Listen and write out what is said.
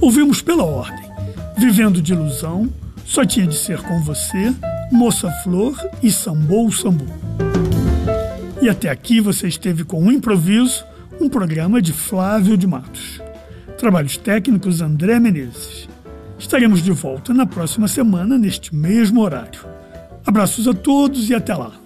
Ouvimos Pela Ordem, Vivendo de Ilusão, Só Tinha de Ser Com Você, Moça Flor e Sambou Sambu. E até aqui você esteve com o Improviso, um programa de Flávio de Matos. Trabalhos técnicos André Menezes. Estaremos de volta na próxima semana, neste mesmo horário. Abraços a todos e até lá.